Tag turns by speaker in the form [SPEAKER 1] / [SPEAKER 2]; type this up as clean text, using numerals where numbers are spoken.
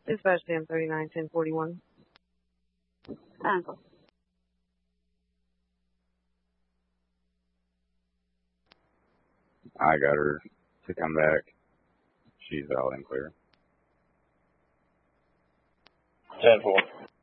[SPEAKER 1] Dispatch Sam 39, 1041.
[SPEAKER 2] Uncle.
[SPEAKER 3] I got her to come back. She's out and clear.
[SPEAKER 4] 10-4.